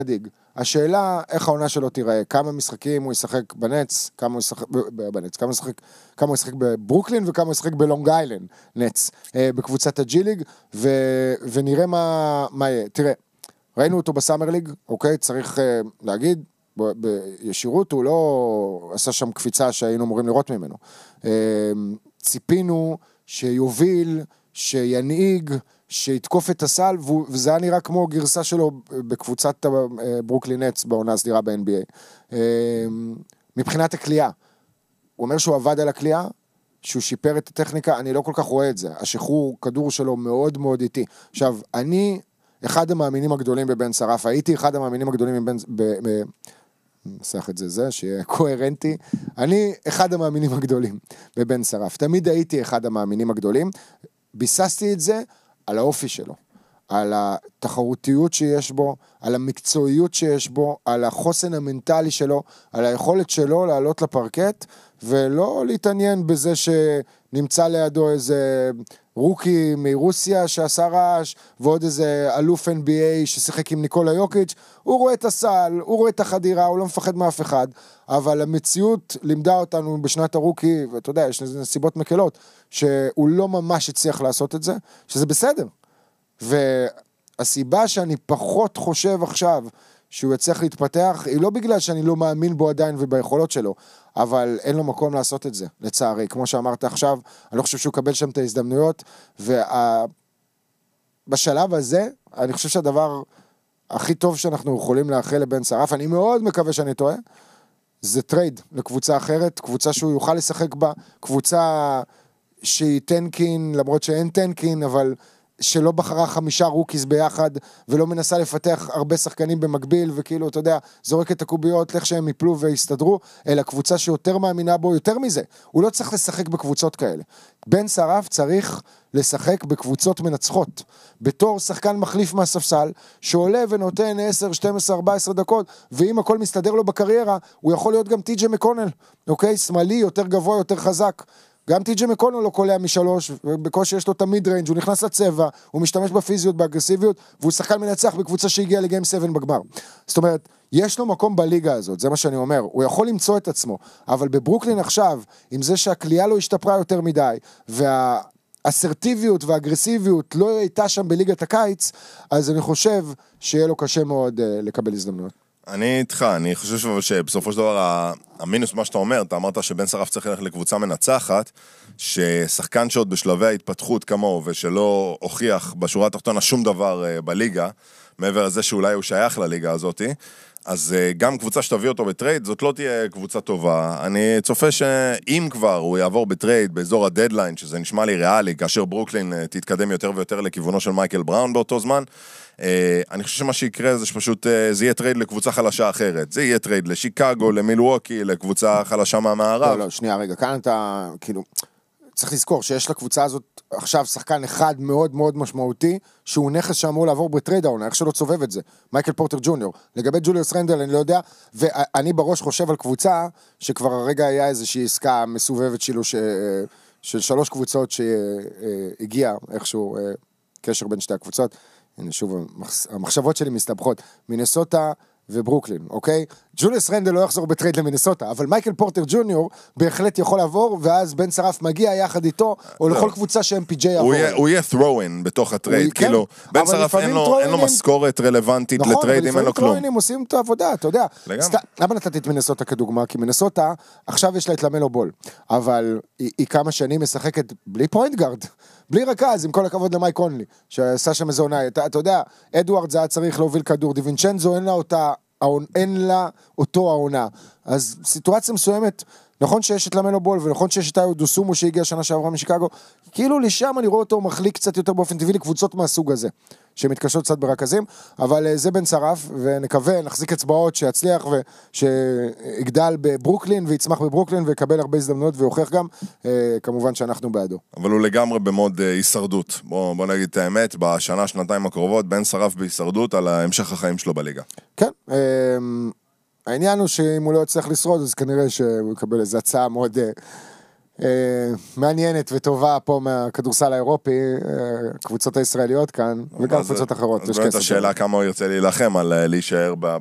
מדאיג. השאלה, איך העונה שלו תיראה, כמה משחקים הוא ישחק בנץ, כמה הוא ישחק בברוקלין, וכמה הוא ישחק בלונג איילנד, נץ, בקבוצת הג'י-ליג, ונראה מה יהיה. תראה, ראינו אותו בסאמר ליג, אוקיי, צריך להגיד, בישירות הוא לא עשה שם קפיצה שהיינו אמורים לראות ממנו. ציפינו שיוביל, שינהיג, שיתקוף את הסל, וזה היה נראה כמו גרסה שלו בקבוצת ברוקלין נץ בעונה הסדירה ב-NBA. מבחינת הקליעה, הוא אומר שהוא עבד על הקליעה, שהוא שיפר את הטכניקה, אני לא כל כך רואה את זה. השחרור כדור שלו מאוד מאוד איטי. עכשיו, אני אחד המאמינים הגדולים בבן שרף, הייתי אחד המאמינים הגדולים נסח את זה, שיהיה קוהרנטי, אני אחד המאמינים הגדולים בבן שרף, תמיד הייתי אחד המאמינים הגדולים, ביססתי את זה על האופי שלו, על התחרותיות שיש בו, על המקצועיות שיש בו, על החוסן המנטלי שלו, על היכולת שלו לעלות לפרקט, ולא להתעניין בזה שנמצא לידו איזה רוקי מרוסיה שעשה רעש, ועוד איזה אלוף NBA ששיחק עם ניקולה יוקיץ', הוא רואה את הסל, הוא רואה את החדירה, הוא לא מפחד מאף אחד, אבל המציאות לימדה אותנו בשנת הרוקי, ואתה יודע, יש נסיבות מקלות, שהוא לא ממש הצליח לעשות את זה, שזה בסדר. והסיבה שאני פחות חושב עכשיו שהוא יצליח להתפתח, היא לא בגלל שאני לא מאמין בו עדיין וביכולות שלו, אבל אין לו מקום לעשות את זה, לצערי. כמו שאמרת עכשיו, אני לא חושב שהוא קבל שם את ההזדמנויות, ובשלב הזה, אני חושב שהדבר הכי טוב שאנחנו יכולים לאחל לבן שרף, אני מאוד מקווה שאני טועה, זה טרייד לקבוצה אחרת, קבוצה שהוא יוכל לשחק בה, קבוצה שהיא טנקין, למרות שאין טנקין, אבל שלא בחרה 5 רוקיז ביחד, ולא מנסה לפתח הרבה שחקנים במקביל, וכאילו, אתה יודע, זורק את הקוביות, לך שהם יפלו ויסתדרו, אלא קבוצה שיותר מאמינה בו, יותר מזה. הוא לא צריך לשחק בקבוצות כאלה. בן שרף צריך לשחק בקבוצות מנצחות, בתור שחקן מחליף מהספסל, שעולה ונותן 10, 12, 14 דקות, ואם הכל מסתדר לו בקריירה, הוא יכול להיות גם טי.ג'יי מקונל, אוקיי? שמאלי, יותר גבוה, יותר חזק. גם טי.ג'יי מקונל לא קולע מ3, ובקושי יש לו תמיד ריינג', הוא נכנס לצבע, הוא משתמש בפיזיות, באגרסיביות, והוא שחקן מנצח בקבוצה שהגיעה לגיים 7 בגמר. זאת אומרת, יש לו מקום בליגה הזאת, זה מה שאני אומר, הוא יכול למצוא את עצמו, אבל בברוקלין עכשיו, עם זה שהקליעה לא השתפרה יותר מדי, והאסרטיביות והאגרסיביות לא הייתה שם בליגת הקיץ, אז אני חושב שיהיה לו קשה מאוד לקבל הזדמנויות. אני איתך, אני חושב שבסופו של דבר המינוס מה שאתה אומר, אתה אמרת שבן שרף צריך ללכת לקבוצה מנצחת, ששחקן שעוד בשלבי ההתפתחות כמוהו, ושלא הוכיח בשורה התחתונה שום דבר בליגה, מעבר לזה שאולי הוא שייך לליגה הזאת, אז גם קבוצה שתביא אותו בטרייד, זאת לא תהיה קבוצה טובה. אני צופה שאם כבר הוא יעבור בטרייד באזור הדדליין, שזה נשמע לי ריאלי, כאשר ברוקלין תתקדם יותר ויותר לכיוונו של מייקל בראון באותו זמן, אני חושב שמה שיקרה זה שפשוט זה יהיה טרייד לקבוצה חלשה אחרת. זה יהיה טרייד לשיקגו, למילווקי, לקבוצה חלשה מהמערב. לא, שנייה רגע, כאן אתה כאילו צריך לזכור שיש לקבוצה הזאת עכשיו שחקן אחד מאוד מאוד משמעותי, שהוא נכס שאמור לעבור בטרייד העונה, איך שלא צובב את זה, מייקל פורטר ג'וניור. לגבי ג'וליוס רנדל אני לא יודע, ואני בראש חושב על קבוצה שכבר הרגע היה איזושהי עסקה מסובבת שלו של 3 קבוצות שהגיעה איכשהו קשר בין שתי הקבוצות. הנה שוב, המחשבות שלי מסתבכות. מינסוטה וברוקלין, אוקיי? ג'וליוס רנדל לא יחזור בטרייד למינסוטה, אבל מייקל פורטר ג'וניור בהחלט יכול לעבור, ואז בן שרף מגיע יחד איתו, או לכל קבוצה שהם PJ יעבור. הוא יהיה throw-in בתוך הטרייד, כאילו, בן שרף אין לו משכורת רלוונטית לטרייד, אם אין לו כלום. נכון, ולפעמים עושים את העבודה, אתה יודע. למה נתתי את מינסוטה כדוגמה? כי מינסוטה, עכשיו יש לה את למלו בול, אבל היא כמה שנים משחקת בלי פוינט גארד, בלי רכז, עם כל הכבוד למייק קונלי, שעשה שם איזו עונה. אתה יודע, אדוארד זה היה צריך להוביל כדור, דיווינצ'נזו אין לה אותו העונה. אז סיטואציה מסוימת, נכון שיש את למלו בול, ונכון שיש את איו דוסומו שהגיע שנה שעברה משיקגו, כאילו לשם אני רואה אותו מחליק קצת יותר באופן טבעי לקבוצות מהסוג הזה, שמתקשות קצת ברכזים, אבל זה בן שרף, ונקווה, נחזיק אצבעות שיצליח, ושיגדל בברוקלין, ויצמח בברוקלין, ויקבל הרבה הזדמנויות, ויוכיח גם, כמובן שאנחנו בעדו. אבל הוא לגמרי במוד הישרדות. בוא נגיד את האמת, בשנה, שנתיים הקרובות, בן שרף בהישרדות על המשך החיים שלו בליגה. כן, העניין הוא שאם הוא לא יצליח לשרוד, אז כנראה שהוא יקבל איזו הצעה מאוד מעניינת וטובה פה מהכדורסל האירופי, קבוצות הישראליות כאן, וגם קבוצות אחרות. אז באמת השאלה כמה הוא ירצה להילחם על להישאר